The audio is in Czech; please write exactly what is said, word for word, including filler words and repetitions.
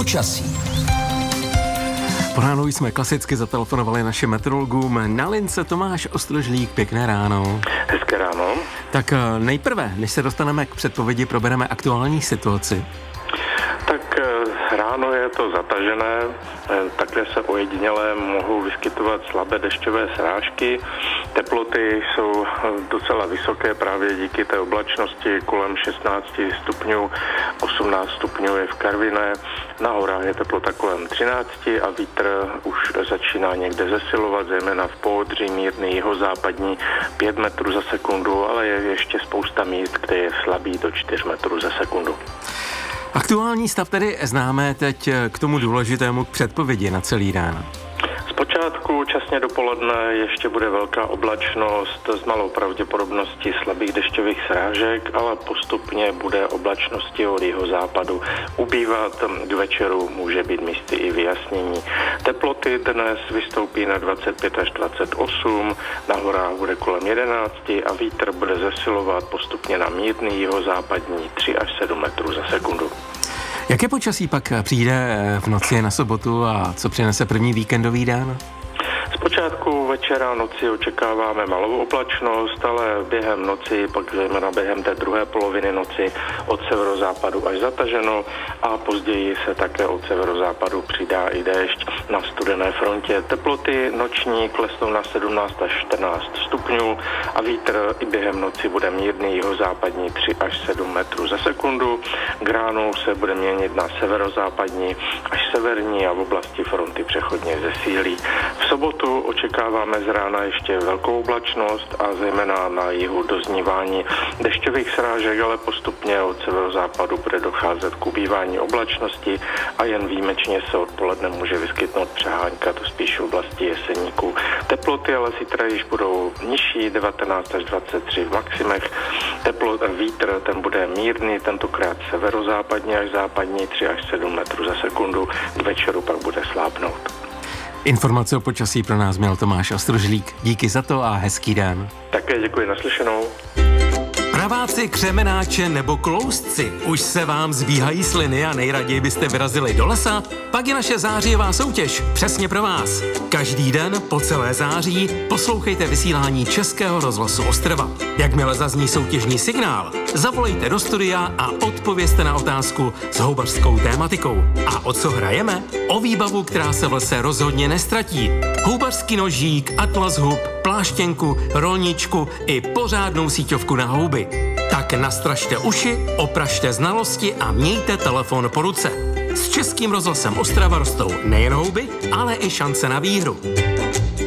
Počasí. Po ránu jsme klasicky zatelefonovali našim meteorologům. Na lince Tomáš Ostrožlík, pěkné ráno. Hezké ráno. Tak nejprve, než se dostaneme k předpovědi, probereme aktuální situaci. Tak ráno je to zatažené, takhle se ojediněle mohou vyskytovat slabé dešťové srážky. Teploty jsou docela vysoké právě díky té oblačnosti, kolem šestnáct stupňů, osmnáct stupňů je v Karviné, na horách je teplota kolem třináct a vítr už začíná někde zesilovat, zejména v Poodří, mírný jihozápadní pět metrů za sekundu, ale je ještě spousta míst, kde je slabý do čtyři metrů za sekundu. Aktuální stav tedy známe, teď k tomu důležitému, k předpovědi na celý den. Zpočátku časně dopoledne ještě bude velká oblačnost s malou pravděpodobností slabých dešťových srážek, ale postupně bude oblačnosti od jihozápadu ubývat. K večeru může být místy i vyjasnění. Teploty dnes vystoupí na dvacet pět až dvacet osm, na horách bude kolem jedenáct a vítr bude zesilovat postupně na mírný jihozápadní tři až sedm metrů za sekundu. Jaké počasí pak přijde v noci na sobotu a co přinese první víkendový den? Zpočátku večera a noci očekáváme malou oblačnost, ale během noci, pak zejména během té druhé poloviny noci od severozápadu až zataženo a později se také od severozápadu přidá i déšť na studené frontě. Teploty noční klesnou na sedmnáct až čtrnáct stupňů a vítr i během noci bude mírný jihozápadní tři až sedm metrů za sekundu. K ránu se bude měnit na severozápadní až severní a v oblasti fronty přechodně zesílí. V sobotu očekáváme z rána ještě velkou oblačnost a zejména na jihu doznívání dešťových srážek, ale postupně od severozápadu bude docházet k ubývání oblačnosti a jen výjimečně se odpoledne může vyskytnout přehánka, to spíš v oblasti Jeseníků. Teploty ale zítra již budou nižší, devatenáct až dvacet tři v maximech. Teplot, vítr, ten bude mírný, tentokrát severozápadní až západní tři až sedm metrů za sekundu, k večeru pak bude slábnout. Informace o počasí pro nás měl Tomáš Ostrožlík. Díky za to a hezký den. Také děkuji, naslyšenou. Praváci, křemenáče nebo kloustci, už se vám zbíhají sliny a nejraději byste vyrazili do lesa? Pak je naše zářijová soutěž přesně pro vás. Každý den po celé září poslouchejte vysílání Českého rozhlasu Ostrava. Jakmile zazní soutěžní signál, zavolejte do studia a odpovězte na otázku s houbařskou tématikou. A o co hrajeme? O výbavu, která se v lese rozhodně nestratí. Houbařský nožík, atlas hub, pláštěnku, rolničku i pořádnou síťovku na houby. Tak nastražte uši, opražte znalosti a mějte telefon po ruce. S Českým rozhlasem Ostrava rostou nejen houby, ale i šance na výhru.